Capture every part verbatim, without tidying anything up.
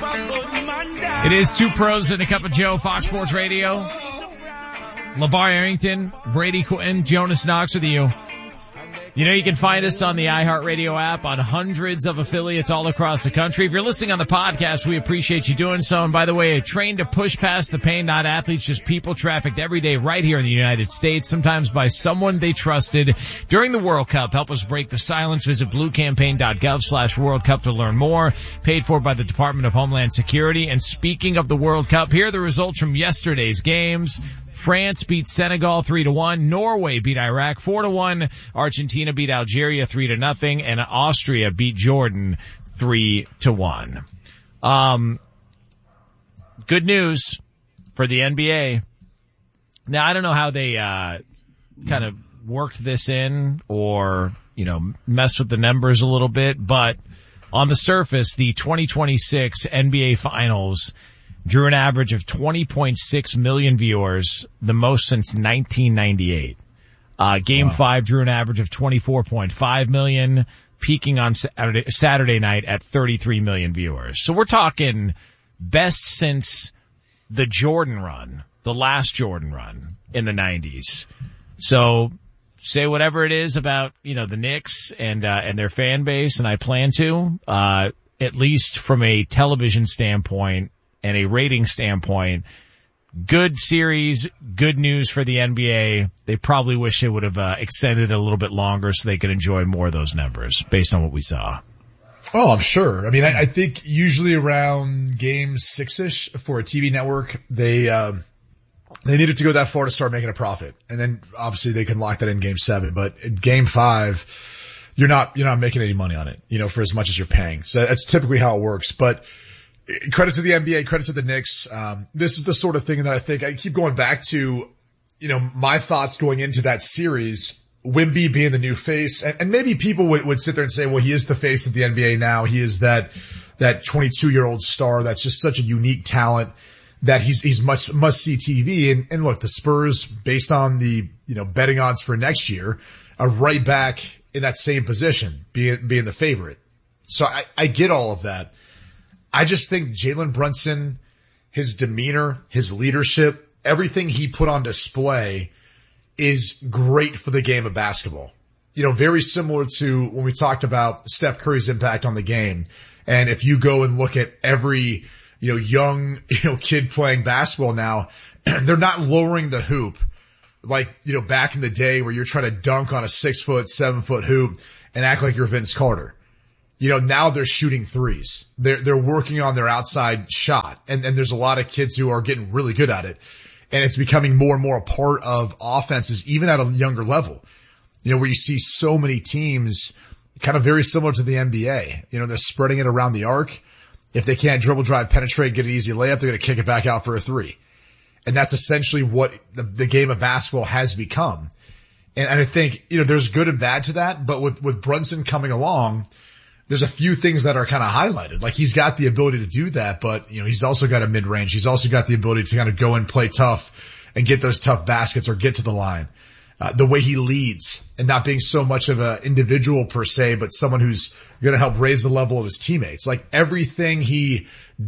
It is Two Pros and a Cup of Joe, Fox Sports Radio. LeVar Arrington, Brady Quinn, Jonas Knox with you. You know, you can find us on the iHeartRadio app on hundreds of affiliates all across the country. If you're listening on the podcast, we appreciate you doing so. And by the way, trained to push past the pain, not athletes, just people trafficked every day right here in the United States, sometimes by someone they trusted during the World Cup. Help us break the silence. Visit bluecampaign.gov slash World Cup to learn more. Paid for by the Department of Homeland Security. And speaking of the World Cup, here are the results from yesterday's games. France beat Senegal three to one. Norway beat Iraq four to one. Argentina beat Algeria three to nothing. And Austria beat Jordan three to one. Um, good news for the N B A. Now, I don't know how they, uh, kind of worked this in or, you know, messed with the numbers a little bit, but on the surface, the twenty twenty-six N B A Finals drew an average of twenty point six million viewers, the most since nineteen ninety-eight. Uh, game wow. five drew an average of twenty-four point five million, peaking on Saturday, Saturday night at thirty-three million viewers. So we're talking best since the Jordan run, the last Jordan run in the nineties. So say whatever it is about, you know, the Knicks and, uh, and their fan base, and I plan to, uh, at least from a television standpoint, and a rating standpoint, good series, good news for the N B A. They probably wish they would have uh, extended it a little bit longer so they could enjoy more of those numbers based on what we saw. Oh, I'm sure. I mean, I, I think usually around game six-ish for a T V network, they, um, they needed to go that far to start making a profit. And then obviously they can lock that in game seven. But in game five, you're not, you're not making any money on it, you know, for as much as you're paying. So that's typically how it works. But credit to the N B A, credit to the Knicks. Um, this is the sort of thing that I think I keep going back to, you know, my thoughts going into that series, Wemby being the new face. And, and maybe people would, would sit there and say, well, he is the face of the N B A now. He is that, that twenty-two year old star that's just such a unique talent that he's, he's much, must see T V. And, and look, the Spurs, based on the, you know, betting odds for next year, are right back in that same position, being, being the favorite. So I, I get all of that. I just think Jalen Brunson, his demeanor, his leadership, everything he put on display is great for the game of basketball. You know, very similar to when we talked about Steph Curry's impact on the game. And if you go and look at every, you know, young, you know, kid playing basketball now, they're not lowering the hoop like, you know, back in the day where you're trying to dunk on a six foot, seven foot hoop and act like you're Vince Carter. You know, now they're shooting threes. They're, they're working on their outside shot. And, and there's a lot of kids who are getting really good at it. And it's becoming more and more a part of offenses, even at a younger level. You know, where you see so many teams kind of very similar to the N B A. You know, they're spreading it around the arc. If they can't dribble, drive, penetrate, get an easy layup, they're going to kick it back out for a three. And that's essentially what the, the game of basketball has become. And, and I think, you know, there's good and bad to that. But with, with Brunson coming along, there's a few things that are kind of highlighted. Like he's got the ability to do that, but you know, he's also got a mid-range. He's also got the ability to kind of go and play tough and get those tough baskets or get to the line. Uh, the way he leads and not being so much of an individual per se, but someone who's going to help raise the level of his teammates. Like everything he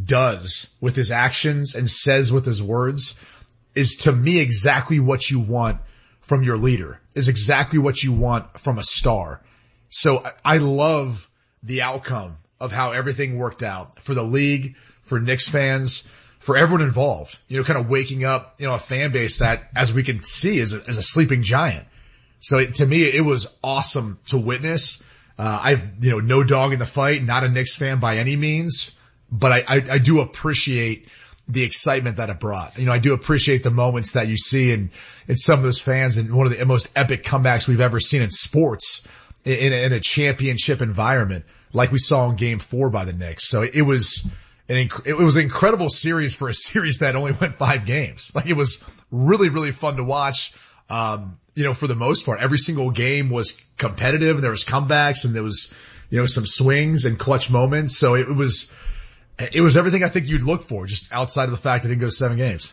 does with his actions and says with his words is to me exactly what you want from your leader, is exactly what you want from a star. So I, I love the outcome of how everything worked out for the league, for Knicks fans, for everyone involved, you know, kind of waking up, you know, a fan base that, as we can see, is a, is a sleeping giant. So it, to me, it was awesome to witness. Uh, I've, you know, no dog in the fight, not a Knicks fan by any means, but I, I, I do appreciate the excitement that it brought. You know, I do appreciate the moments that you see in, in some of those fans and one of the most epic comebacks we've ever seen in sports in, in a championship environment like we saw in game four by the Knicks. So it was an, inc- it was an incredible series for a series that only went five games. Like it was really, really fun to watch. Um, you know, for the most part, every single game was competitive and there was comebacks and there was, you know, some swings and clutch moments. So it, it was, it was everything I think you'd look for, just outside of the fact that it didn't go seven games.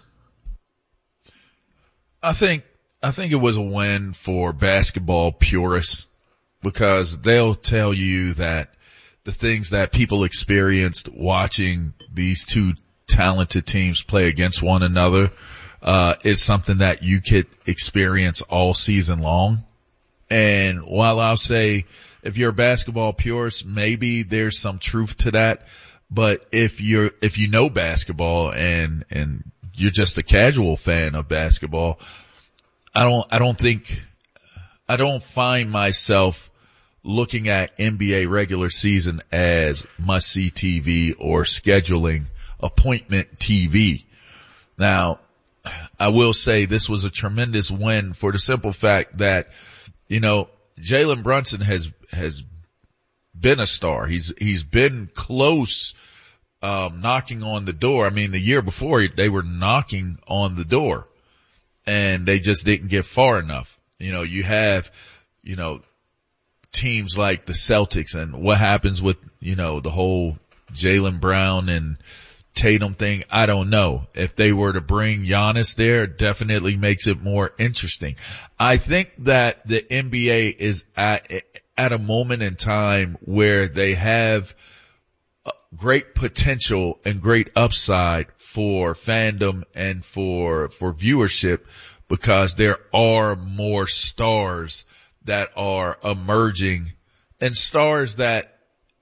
I think, I think it was a win for basketball purists because they'll tell you that the things that people experienced watching these two talented teams play against one another, uh, is something that you could experience all season long. And while I'll say if you're a basketball purist, maybe there's some truth to that. But if you're, if you know basketball and, and you're just a casual fan of basketball, I don't, I don't think, I don't find myself looking at N B A regular season as must-see T V or scheduling appointment T V. Now, I will say this was a tremendous win for the simple fact that, you know, Jalen Brunson has, has been a star. He's, he's been close, um, knocking on the door. I mean, the year before they were knocking on the door and they just didn't get far enough. You know, you have, you know, teams like the Celtics and what happens with, you know, the whole Jaylen Brown and Tatum thing. I don't know. If they were to bring Giannis there, it definitely makes it more interesting. I think that the N B A is at, at a moment in time where they have great potential and great upside for fandom and for, for viewership because there are more stars that are emerging and stars that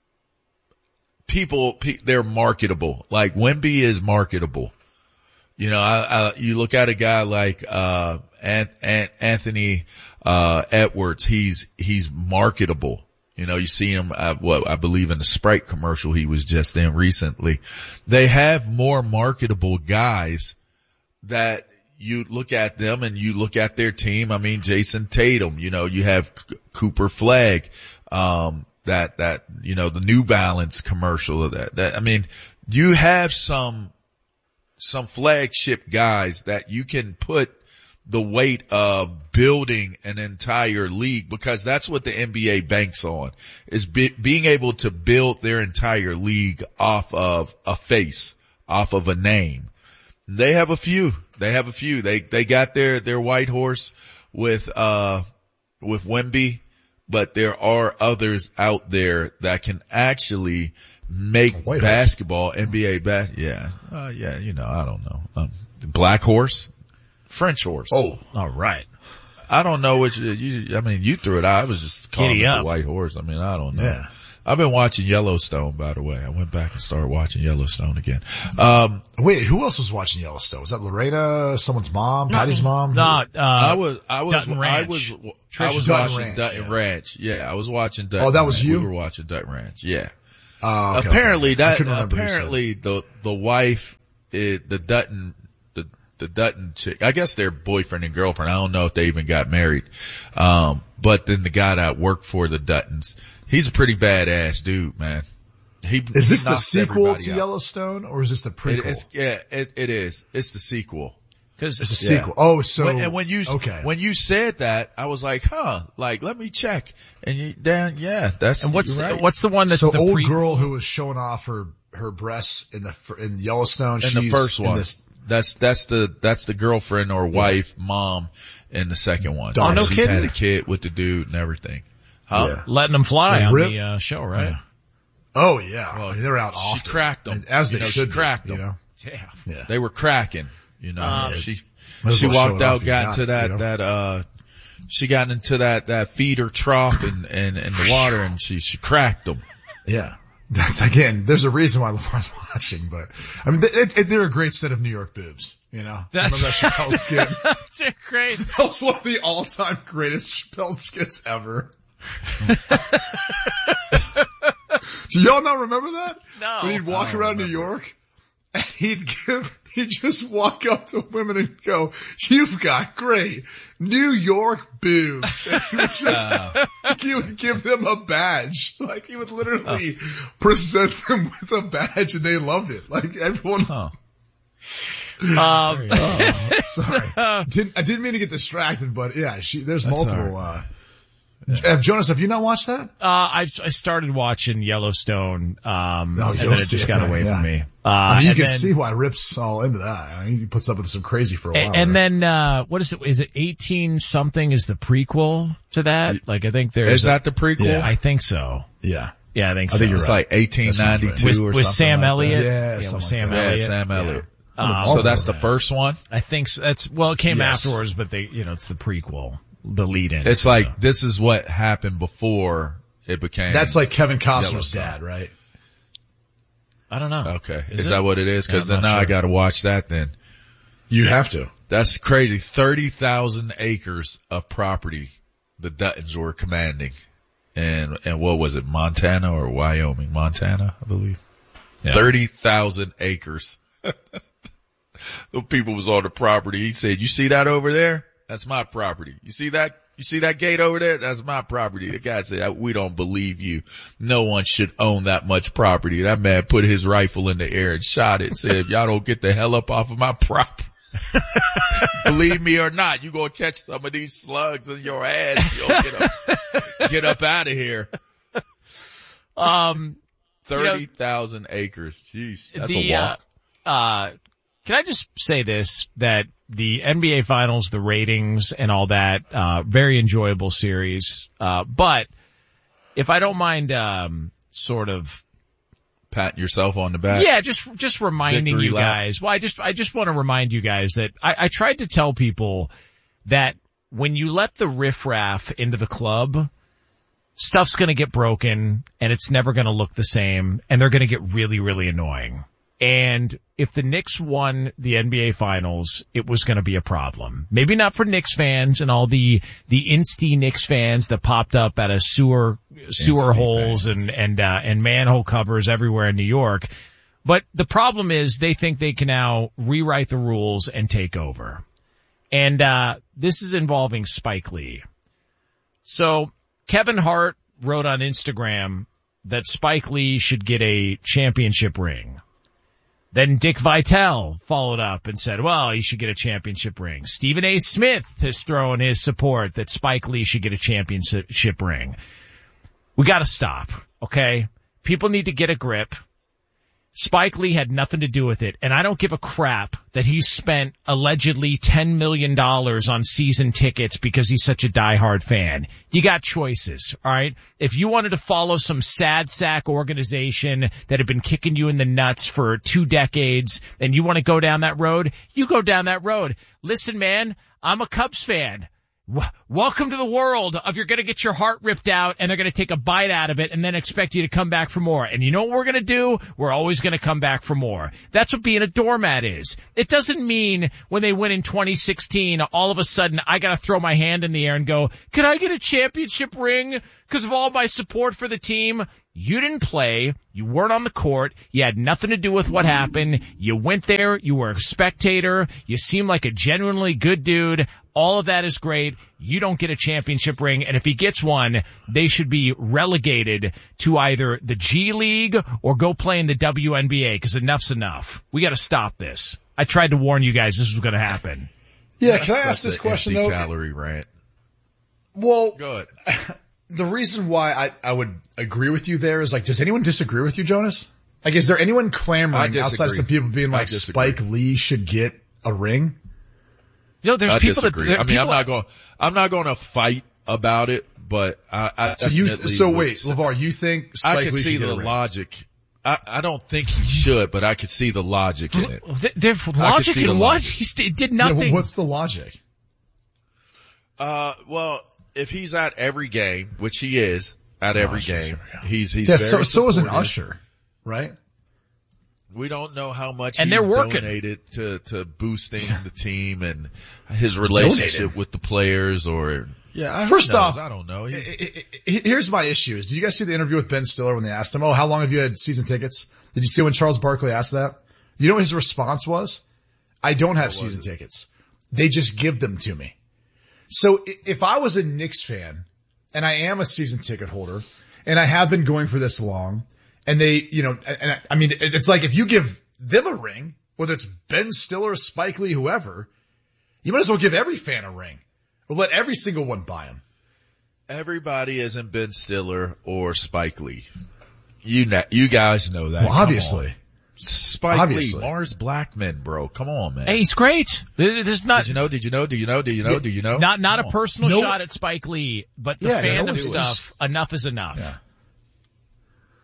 people, they're marketable. Like Wemby is marketable. You know, I, I, you look at a guy like, uh, Anthony, uh, Edwards. He's, he's marketable. You know, you see him, uh, what I believe in the Sprite commercial he was just in recently. They have more marketable guys that you look at them and you look at their team. I mean, Jason Tatum, you know, you have C- Cooper Flagg, um, that, that, you know, the New Balance commercial of that, that, I mean, you have some, some flagship guys that you can put the weight of building an entire league because that's what the N B A banks on is be, being able to build their entire league off of a face, off of a name. They have a few. They have a few. They, they got their, their white horse with, uh, with Wemby, but there are others out there that can actually make White basketball, horse. N B A bas, yeah, uh, yeah, you know, I don't know. Um, black horse, French horse. Oh, all right. I don't know what you, you, I mean, you threw it out. I was just calling Giddy it up. the white horse. I mean, I don't know. yeah. I've been watching Yellowstone, by the way. I went back and started watching Yellowstone again. Um, Wait, who else was watching Yellowstone? Was that Lorena, someone's mom, Patty's mom? No, uh, I was, I was, Dutton I Ranch. was, Trish I was Dutton watching Ranch, Dutton yeah. Ranch. Yeah, I was watching Dutton Oh, that was Ranch. you? We were watching Dutton Ranch. Yeah. Oh, okay, apparently okay. I that, couldn't remember who said it. apparently the, the wife, it, the Dutton, the, the Dutton chick, I guess they're boyfriend and girlfriend. I don't know if they even got married. Um, but then the guy that worked for the Duttons, he's a pretty badass dude, man. He, Is he this the knocks sequel everybody to out. Yellowstone or is this the It, prequel? it's, yeah, it, it is. It's the sequel. Cause It's a Yeah. sequel. Oh, so when, and when you okay. when you said that, I was like, huh, like let me check. And you, Dan, yeah, that's and what's, you're right. what's the one that's so the old pre- girl who was showing off her her breasts in the fir- in Yellowstone. in she's the first in one? this, That's that's the that's the girlfriend or wife, mom in the second one. Oh, no She's kidding? had a kid with the dude and everything. Huh? Yeah. letting them fly Like on Rip? the uh, show, right? Oh yeah, Well, I mean, they're out she often. cracked 'em. And as You they know, she should. be, cracked you 'em. know. Yeah. Yeah. They were cracking, you know. Um, she Might as she well show walked it off out, you got got into it, that you know? that uh she got into that that feeder trough and and in the water and she she cracked them. Yeah. That's again, there's a reason why LeBron's watching, but I mean, they, they, they're a great set of New York boobs, you know? That's- Remember that Chappelle skit? That's great. That was one of the all-time greatest Chappelle skits ever. Do y'all not remember that? No. When he'd walk I don't around New remember. York and he'd give, he'd just walk up to women and go, "You've got great New York boobs." And he would just, he would give them a badge. Like he would literally present them with a badge and they loved it. Like everyone. Huh. Um, Oh, sorry. Didn't, I didn't mean to get distracted, but yeah, she, there's That's multiple, all uh, uh, Jonas, have you not watched that? Uh, I I started watching Yellowstone, um, No, and you'll then it see just it got then, away yeah. from me. Uh, I mean, you and can then, see why Rip's all into that. I mean, he puts up with some crazy for a while. and, and there. then, uh, what is it? Is it eighteen something is the prequel to that? Like, I think there's, Is that the prequel? Yeah. I think so. yeah. Yeah, I think so. I think you're It's right. like eighteen ninety-two With, or with something Sam like Elliott. that. Yeah, yeah with something Sam like Yeah, Elliott. Sam Elliott. Um, So that's the first one? I think so. That's, well, it came Yes. afterwards, but they, you know, it's the prequel, the lead in. It's like, this is what happened before it became. That's like Kevin Costner's Yellowstone. dad, right? I don't know. Okay. Is Is, it? that what it is? Cause Yeah, I'm then not now I sure. gotta watch that then. You have to. That's crazy. thirty thousand acres of property the Duttons were commanding. And, and what was it? Montana or Wyoming? Montana, I believe. Yeah. thirty thousand acres. The people was on the property. He said, you see that over there? That's my property. You see that? You see that gate over there? That's my property. The guy said, we don't believe you. No one should own that much property. That man put his rifle in the air and shot it. Said, y'all don't get the hell up off of my property. Believe me or not, you gonna catch some of these slugs in your ass. You'll get up, get up out of here. Um, thirty thousand acres. Jeez, that's the, a walk. Uh, uh, can I just say this, that the N B A finals, the ratings and all that, uh, very enjoyable series. Uh, but if I don't mind, um, sort of, Patting yourself on the back. yeah, just, just reminding Victory you lap. guys. Well, I just, I just want to remind you guys that I, I tried to tell people that when you let the riffraff into the club, stuff's gonna get broken and it's never gonna look the same and they're gonna get really, really annoying. And if the Knicks won the N B A finals, it was gonna be a problem. Maybe not for Knicks fans and all the, the Insty Knicks fans that popped up out of sewer, sewer Insty holes fans. and, and, uh, and manhole covers everywhere in New York. But the problem is they think they can now rewrite the rules and take over. And, uh, this is involving Spike Lee. So Kevin Hart wrote on Instagram that Spike Lee should get a championship ring. Then Dick Vitale followed up and said, well, he should get a championship ring. Stephen A. Smith has thrown his support that Spike Lee should get a championship ring. We gotta stop, okay? People need to get a grip. Spike Lee had nothing to do with it, and I don't give a crap that he spent allegedly ten million dollars on season tickets because he's such a diehard fan. You got choices, alright? If you wanted to follow some sad sack organization that had been kicking you in the nuts for two decades, and you want to go down that road, you go down that road. Listen, man, I'm a Cubs fan. Welcome to the world of you're going to get your heart ripped out and they're going to take a bite out of it and then expect you to come back for more. And you know what we're going to do? We're always going to come back for more. That's what being a doormat is. It doesn't mean when they win in twenty sixteen, all of a sudden I got to throw my hand in the air and go, can I get a championship ring because of all my support for the team? You didn't play. You weren't on the court. You had nothing to do with what happened. You went there. You were a spectator. You seem like a genuinely good dude. All of that is great. You don't get a championship ring. And if he gets one, they should be relegated to either the G League or go play in the W N B A because enough's enough. We got to stop this. I tried to warn you guys this was going to happen. Yeah, can I ask That's this an question empty though? calorie rant. Well, Go ahead. the reason why I, I would agree with you there is like, does anyone disagree with you, Jonas? Like, is there anyone I clamoring disagree. outside some people being I like, disagree. Spike Lee should get a ring? You know, there's I people disagree. that, there I mean, people, I'm not going. I'm not going to fight about it, but I. I So you, definitely so would wait, say- LeVar, you think Spike I could Lee see should get the a ring? logic. I, I don't think he should, but I could see the logic in it. Th- There's logic see the in what? logic. He st- did Yeah, nothing. what's the logic? Uh, well, if he's at every game, which he is at every game, he's he's Yeah, very so, so is an supportive. usher, right? We don't know how much And he's they're working. donated to, to boosting the team and his relationship Donated. with the players or, yeah, who First knows? off, I don't know. He- I- I- I- Here's my issue is, did you guys see the interview with Ben Stiller when they asked him, oh, how long have you had season tickets? Did you see when Charles Barkley asked that? You know what his response was? I don't have was season it? tickets. They just give them to me. So i- if I was a Knicks fan and I am a season ticket holder and I have been going for this long and they, you know, and I, I mean, it- it's like if you give them a ring, whether it's Ben Stiller, Spike Lee, whoever, you might as well give every fan a ring or let every single one buy them. Everybody isn't Ben Stiller or Spike Lee. You know, you guys know that. Well, Come obviously. on. Spike Obviously. Lee, Mars Blackman, bro. Come on, man. Hey, he's great. This this is not Did you know? Did you know? Do you know? Do you know? Do you know? not not Come a on. personal No- shot at Spike Lee, but the Yeah, no fandom one- stuff. Enough is enough. Yeah.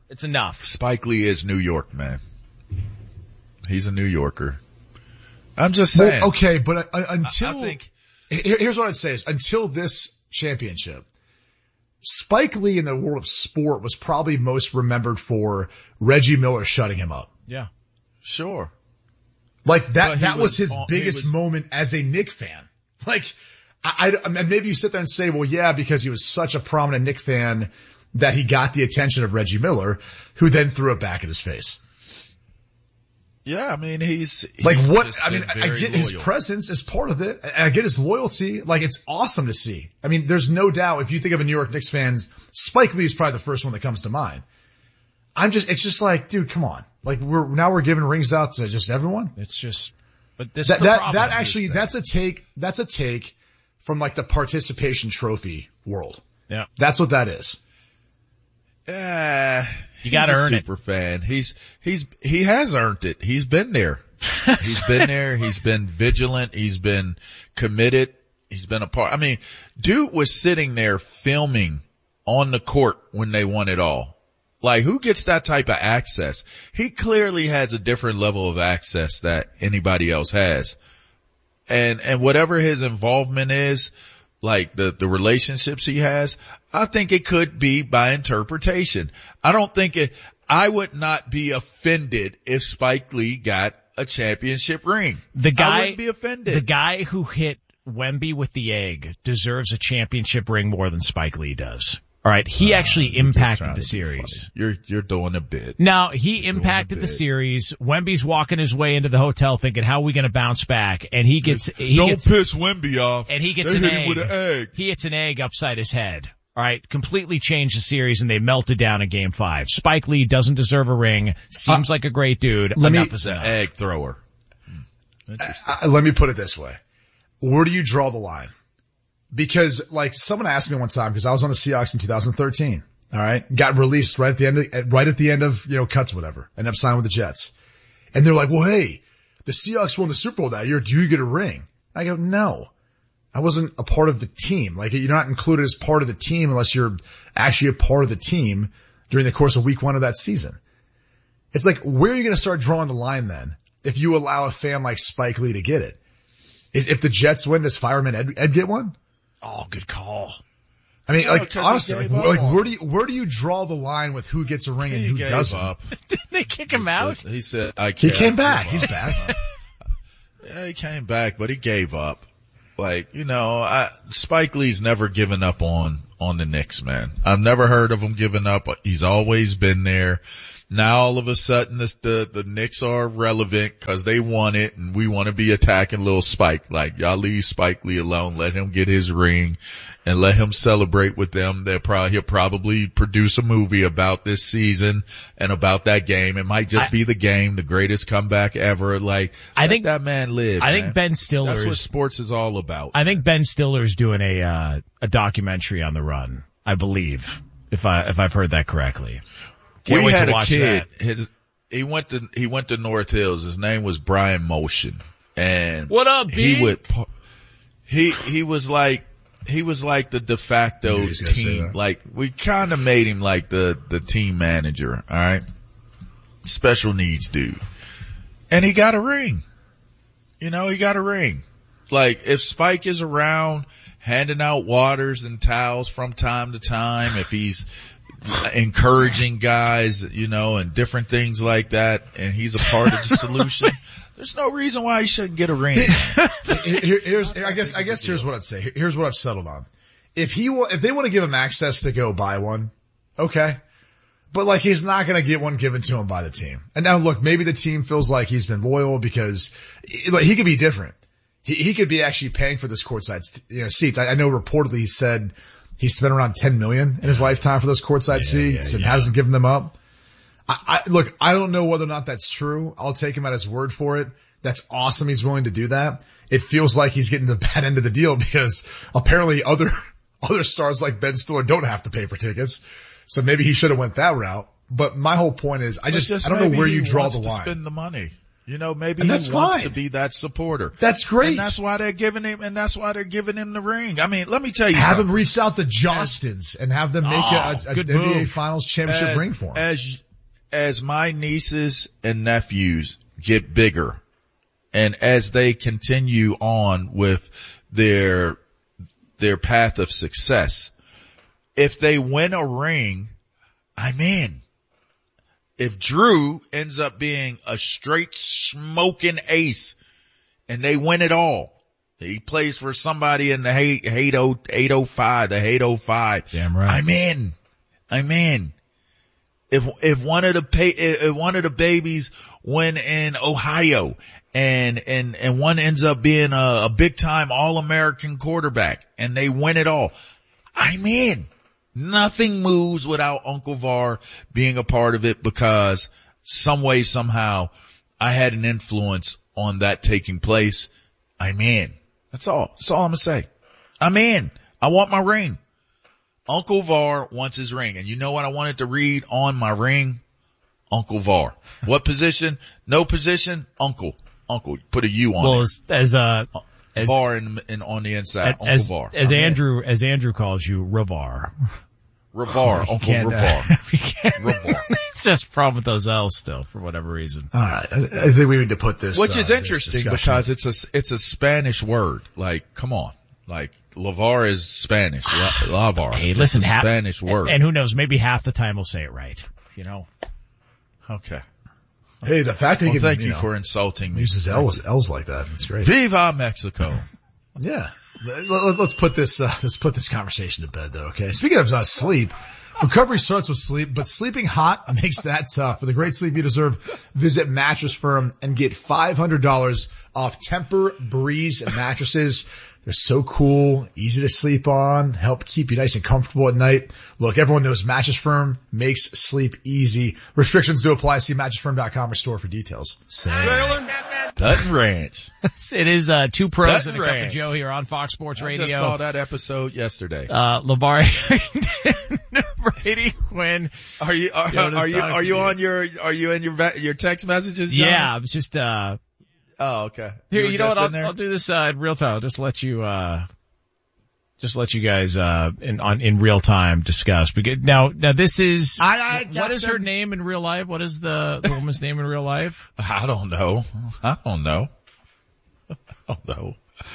It's enough. Spike Lee is New York, man. He's a New Yorker. I'm just saying. Well, okay, but uh, until, I, I think, here, here's what I'd say is until this championship, Spike Lee in the world of sport was probably most remembered for Reggie Miller shutting him up. Yeah. Sure. Like that, that was, was his uh, biggest was, moment as a Knick fan. Like, I, I, and maybe you sit there and say, well, yeah, because he was such a prominent Knick fan that he got the attention of Reggie Miller, who then threw it back in his face. Yeah, I mean, he's, he's like what, I mean, I get loyal. his presence is part of it. I get his loyalty. Like it's awesome to see. I mean, there's no doubt if you think of a New York Knicks fans, Spike Lee is probably the first one that comes to mind. I'm just, it's just like, dude, come on. Like we're, now we're giving rings out to just everyone. It's just, but this, that, is the that, problem, that actually, that's a take, that's a take from like the participation trophy world. Yeah. That's what that is. Yeah. You gotta earn it. Super fan. He's, he's, he has earned it. He's been there. He's been there. He's been vigilant. He's been committed. He's been a part. I mean, dude was sitting there filming on the court when they won it all. Like, who gets that type of access? He clearly has a different level of access that anybody else has. And, and whatever his involvement is, like the, the relationships he has, I think it could be by interpretation. I don't think it, I would not be offended if Spike Lee got a championship ring. The guy, I wouldn't be offended. The guy who hit Wemby with the egg deserves a championship ring more than Spike Lee does. All right, he uh, actually impacted the series. You're you're doing a bit. Now, he you're impacted the series. Wemby's walking his way into the hotel thinking, how are we going to bounce back? And he gets he Don't gets, piss Wemby off. And he gets they an hit egg. Him with an egg. He hits an egg upside his head. All right, completely changed the series, and they melted down in Game Five. Spike Lee doesn't deserve a ring. Seems uh, like a great dude. Let Enough me, is enough. Egg thrower. I, I, let me put it this way: where do you draw the line? Because, like, someone asked me one time because I was on the Seahawks in two thousand thirteen. All right, got released right at the end, of, right at the end of you know cuts, whatever. Ended up signing with the Jets, and they're like, "Well, hey, the Seahawks won the Super Bowl that year. Do you get a ring?" I go, "No, I wasn't a part of the team. Like, you're not included as part of the team unless you're actually a part of the team during the course of Week One of that season." It's like, where are you going to start drawing the line then? If you allow a fan like Spike Lee to get it, is if the Jets win, does Fireman Ed, Ed get one? Oh, good call. I mean, no, like, honestly, like, like where do you, where do you draw the line with who gets a ring and he who doesn't? Up. Didn't they kick him out? He said, I can't. He came back. He's back. Yeah, he came back, but he gave up. Like, you know, I, Spike Lee's never given up on, on the Knicks, man. I've never heard of him giving up. He's always been there. Now all of a sudden this, the, the Knicks are relevant because they won it and we want to be attacking little Spike. Like, y'all leave Spike Lee alone. Let him get his ring and let him celebrate with them. They'll probably, he'll probably produce a movie about this season and about that game. It might just I, be the game, the greatest comeback ever. Like, I think that man live. I man. think Ben Stiller. That's what sports is all about. I think Ben Stiller's doing a, uh, a documentary on the run, I believe, if I, if I've heard that correctly. Can't we had a kid. That. His he went to he went to North Hills. His name was Brian Motion, and what up, B? He would he he was like he was like the de facto team. Like we kind of made him like the the team manager. All right, special needs dude, and he got a ring. You know, he got a ring. Like if Spike is around handing out waters and towels from time to time, if he's encouraging guys, you know, and different things like that, and he's a part of the solution, there's no reason why he shouldn't get a ring. Here, here's, I guess, I guess here's what I'd say. Here's what I've settled on. If he will, if they want to give him access to go buy one, okay. But like, he's not going to get one given to him by the team. And now look, maybe the team feels like he's been loyal because like, he could be different. He, he could be actually paying for this courtside, you know, seats. I, I know reportedly he said he spent around ten million in his lifetime for those courtside yeah, seats yeah, and yeah. hasn't given them up. I, I, look, I don't know whether or not that's true. I'll take him at his word for it. That's awesome. He's willing to do that. It feels like he's getting the bad end of the deal because apparently other, other stars like Ben Stiller don't have to pay for tickets. So maybe he should have went that route. But my whole point is, I just, just I don't know where you draw the line. To spend the money. You know, maybe and he that's wants fine. to be that supporter. That's great. And that's why they're giving him, and that's why they're giving him the ring. I mean, let me tell you have something. him reach out to Jostens and have them make Oh, a, a, a good N B A move. Finals championship as, ring for him. As, as my nieces and nephews get bigger and as they continue on with their, their path of success, if they win a ring, I'm in. If Drew ends up being a straight smoking ace and they win it all, he plays for somebody in the eight oh five, the eight oh five. Damn right. I'm in. I'm in. If, if one of the pay, if one of the babies win in Ohio and, and, and one ends up being a, a big time All-American quarterback and they win it all, I'm in. Nothing moves without Uncle Var being a part of it because some way, somehow I had an influence on that taking place. I'm in. That's all. That's all I'm gonna say. I'm in. I want my ring. Uncle Var wants his ring. And you know what I wanted to read on my ring? Uncle Var. What position? No position? Uncle. Uncle. Put a U on Well, it. as, as, uh, as, Var in, in, on the inside. Uncle as, Var. as I'm in. Andrew, as Andrew calls you, Ravar. Ravar. You Uncle can't, Ravar. uh, you can't- Ravar. It's just a problem with those L's still for whatever reason. All right. I, I think we need to put this. Which uh, is this interesting discussion- because it's a, it's a Spanish word. Like, come on. Like, Lavar is Spanish. La, Lavar. Hey, listen, it's a half, Spanish word. And, and who knows, maybe half the time we'll say it right. You know? Okay. Hey, the fact that he Well, can, thank you know, for insulting me. uses L's, L's like that. It's great. Viva Mexico. Yeah. Let- let- Let's put this, uh, let's put this conversation to bed though, okay? Speaking of uh, sleep, recovery starts with sleep, but sleeping hot makes that tough. For the great sleep you deserve, visit Mattress Firm and get five hundred dollars off Temper Breeze mattresses. They're so cool, easy to sleep on, help keep you nice and comfortable at night. Look, everyone knows Mattress Firm makes sleep easy. Restrictions do apply. See mattress firm dot com or store for details. Dutton Ranch. It is, uh, two pros Dutton and a cup of Ranch. Joe here on Fox Sports I Radio. just saw that episode yesterday. Uh, LeVar Brady Quinn. Are you, are, Jonas are you, are you Knox. on your, are you in your, va- your text messages, John? Yeah, I was just, uh, Oh, okay. here, were you, know just what, in there? I'll, I'll do this, uh, in real time. I'll just let you, uh, just let you guys, uh, in, on, in real time discuss. Because now, now this is, I, I, what is her name in real life? What is the, the woman's name in real life? I don't know. I don't know. I don't know.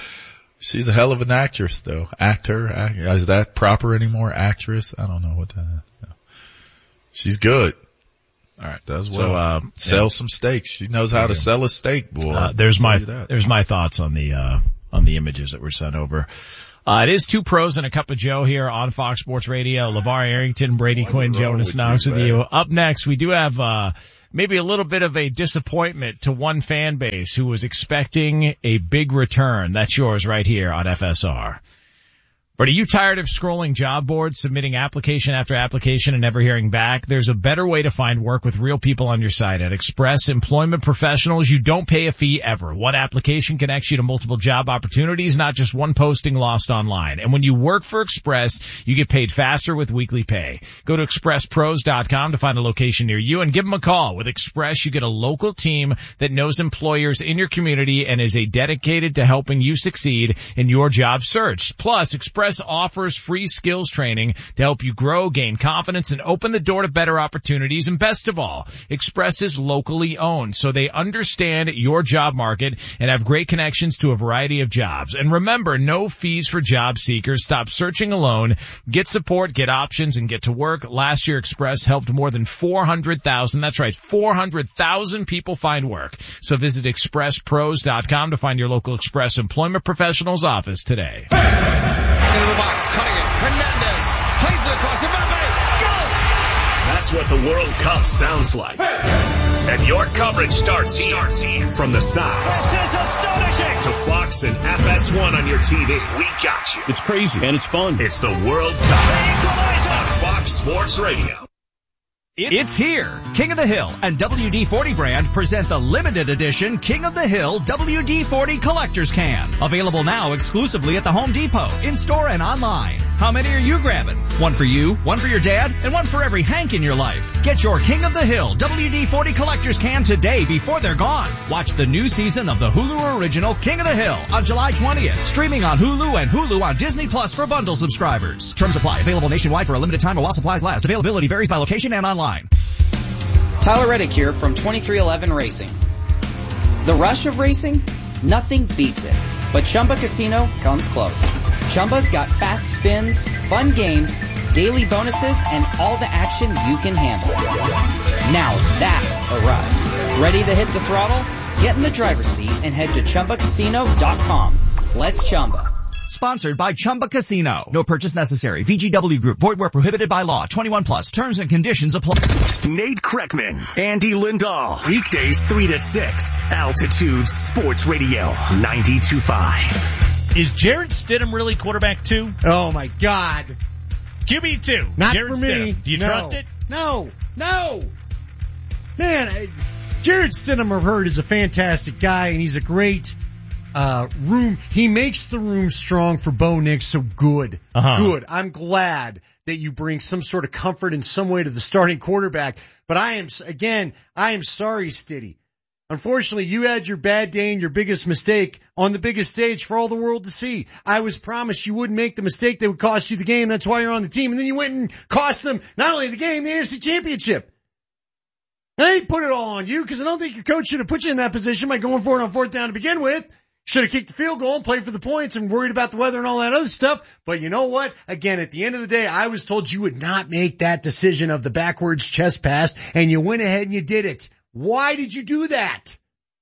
She's a hell of an actress though. Actor. Act, is that proper anymore? Actress? I don't know what that is. No. She's good. All right. Does well. So, uh, sell yeah. some steaks. She knows how to sell a steak, boy. Uh, there's I'll my, tell you that. there's my thoughts on the, uh, on the images that were sent over. Uh, it is two pros and a cup of Joe here on Fox Sports Radio. LeVar Arrington, Brady Quinn, wrong Jonas with Knox you, with man? you. Up next, we do have, uh, maybe a little bit of a disappointment to one fan base who was expecting a big return. That's yours right here on F S R. But are you tired of scrolling job boards, submitting application after application and never hearing back? There's a better way to find work with real people on your side. At Express Employment Professionals, you don't pay a fee ever. One application connects you to multiple job opportunities, not just one posting lost online. And when you work for Express, you get paid faster with weekly pay. Go to express pros dot com to find a location near you and give them a call. With Express, you get a local team that knows employers in your community and is a dedicated to helping you succeed in your job search. Plus, Express offers free skills training to help you grow, gain confidence, and open the door to better opportunities. And best of all, Express is locally owned, so they understand your job market and have great connections to a variety of jobs. And remember, no fees for job seekers. Stop searching alone. Get support, get options, and get to work. Last year, Express helped more than four hundred thousand, that's right, four hundred thousand people find work. So visit express pros dot com to find your local Express Employment Professionals office today. Into the box, cutting it. Hernandez plays it across. Mbappe, go! That's what the World Cup sounds like. And your coverage starts here. From the Sox This is astonishing. to Fox and F S one on your T V. We got you. It's crazy and it's fun. It's the World Cup on Fox Sports Radio. It's here. King of the Hill and W D forty brand present the limited edition King of the Hill W D forty Collector's Can. Available now exclusively at the Home Depot, in-store and online. How many are you grabbing? One for you, one for your dad, and one for every Hank in your life. Get your King of the Hill W D forty collector's can today before they're gone. Watch the new season of the Hulu original King of the Hill on July twentieth. Streaming on Hulu and Hulu on Disney Plus for bundle subscribers. Terms apply. Available nationwide for a limited time while supplies last. Availability varies by location and online. Tyler Reddick here from twenty-three eleven Racing. The rush of racing? Nothing beats it. But Chumba Casino comes close. Chumba's got fast spins, fun games, daily bonuses, and all the action you can handle. Now that's a ride. Ready to hit the throttle? Get in the driver's seat and head to Chumba Casino dot com. Let's Chumba. Sponsored by Chumba Casino. No purchase necessary. V G W Group. Void where prohibited by law. twenty-one plus. Terms and conditions apply. Nate Kreckman, Andy Lindahl. Weekdays three to six. Altitude Sports Radio ninety-two point five. Is Jarrett Stidham really quarterback two? Oh my God. Q B two. Not Jarrett for me. Stidham. Do you no. trust it? No. No. Man, I, Jarrett Stidham, I've heard, is a fantastic guy, and he's a great uh room. He makes the room strong for Bo Nix, so good. Uh-huh. Good. I'm glad that you bring some sort of comfort in some way to the starting quarterback. But I am, again, I am sorry, Stiddy. Unfortunately, you had your bad day and your biggest mistake on the biggest stage for all the world to see. I was promised you wouldn't make the mistake that would cost you the game. That's why you're on the team. And then you went and cost them not only the game, the A F C Championship. And I didn't put it all on you because I don't think your coach should have put you in that position by going for it on fourth down to begin with. Should have kicked the field goal and played for the points and worried about the weather and all that other stuff. But you know what? Again, at the end of the day, I was told you would not make that decision of the backwards chest pass, and you went ahead and you did it. Why did you do that?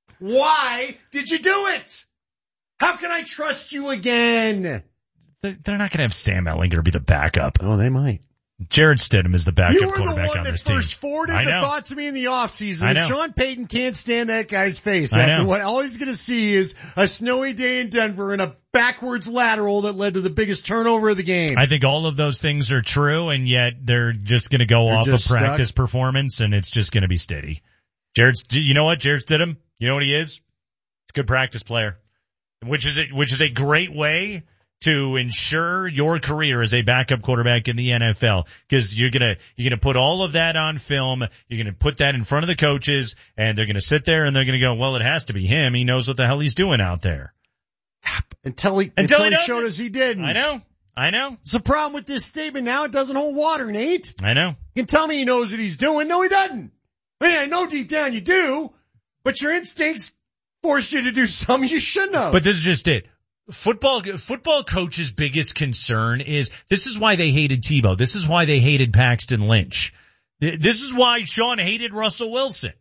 Why did you do it? How can I trust you again? They're not going to have Sam Ehlinger be the backup. Oh, they might. Jarrett Stidham is the backup you were the quarterback one on that this first team. forwarded I the know. thought to me in the offseason I that know. Sean Payton can't stand that guy's face. I After know. what all he's going to see is a snowy day in Denver and a backwards lateral that led to the biggest turnover of the game. I think all of those things are true, and yet they're just going to go They're off of just practice stuck. performance, and it's just going to be steady. Jared, you know what? Jarrett Stidham, you know what he is? He's a good practice player, which is a, which is a great way to ensure your career as a backup quarterback in the N F L, because you're gonna you're gonna put all of that on film. You're gonna put that in front of the coaches, and they're gonna sit there and they're gonna go, well, it has to be him. He knows what the hell he's doing out there. Until he, Until until he he does showed it. us he didn't. I know, I know, It's a problem with this statement now. It doesn't hold water, Nate. I know. You can tell me he knows what he's doing. No, he doesn't. I mean, I know deep down you do, but your instincts force you to do something you shouldn't have. But this is just it. Football, football coach's biggest concern is, this is why they hated Tebow. This is why they hated Paxton Lynch. This is why Sean hated Russell Wilson.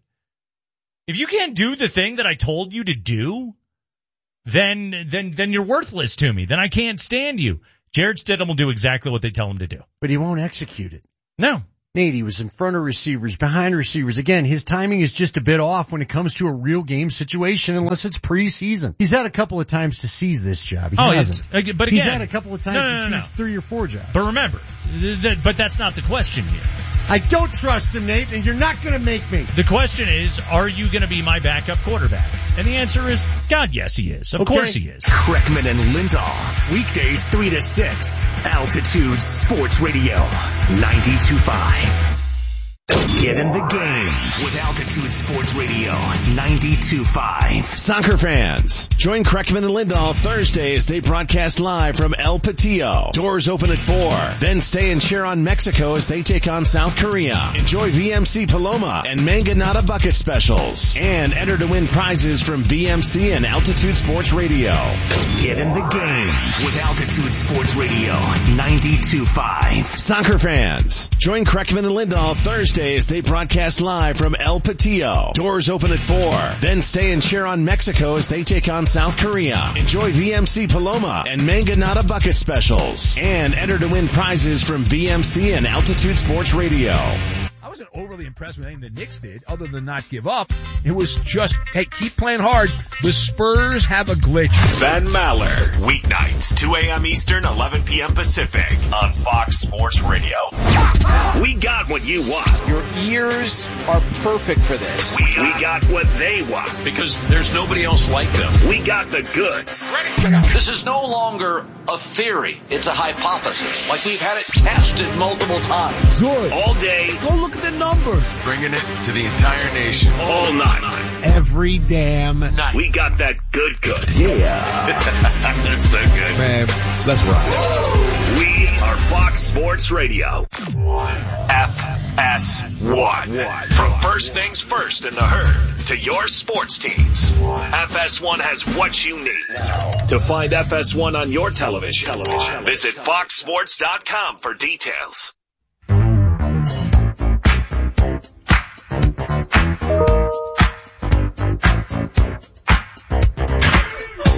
If you can't do the thing that I told you to do, then, then, then you're worthless to me. Then I can't stand you. Jarrett Stidham will do exactly what they tell him to do. But he won't execute it. No. Nate, he was in front of receivers, behind receivers. Again, his timing is just a bit off when it comes to a real game situation, unless it's preseason. He's had a couple of times to seize this job. He Oh, hasn't. it's, but again, He's had a couple of times no, no, to no, no. seize three or four jobs. But remember, th- th- but that's not the question here. I don't trust him, Nate, and you're not going to make me. The question is, are you going to be my backup quarterback? And the answer is, God, yes, he is. Of Okay. course he is. Kreckman and Lindahl. Weekdays three to six. Altitude Sports Radio ninety-two point five. Get in the game with Altitude Sports Radio ninety-two point five. Soccer fans, join Kreckman and Lindahl Thursday as they broadcast live from El Patillo. Doors open at four. Then stay and cheer on Mexico as they take on South Korea. Enjoy V M C Paloma and Manganata bucket specials. And enter to win prizes from V M C and Altitude Sports Radio. Get in the game with Altitude Sports Radio ninety-two point five. Soccer fans, join Kreckman and Lindahl Thursday as they broadcast live from El Patillo. Doors open at four. Then stay and cheer on Mexico as they take on South Korea. Enjoy V M C Paloma and Manganata bucket specials. And enter to win prizes from V M C and Altitude Sports Radio. I wasn't overly impressed with anything the Knicks did other than not give up. It was just, hey, keep playing hard. The Spurs have a glitch. Ben Maller, weeknights, two a.m. Eastern, eleven p.m. Pacific on Fox Sports Radio. We got what you want. Your ears are perfect for this. We, we got what they want. Because there's nobody else like them. We got the goods. This is no longer a theory. It's a hypothesis. Like we've had it tested multiple times. Good. All day. Go look at the numbers. Bringing it to the entire nation. All night. Every damn night. We got that good good. Yeah. That's so good. Man, let's rock. We are Fox Sports Radio. F S one. From first things first in the herd to your sports teams. F S one has what you need. To find F S one on your television, television. visit fox sports dot com for details.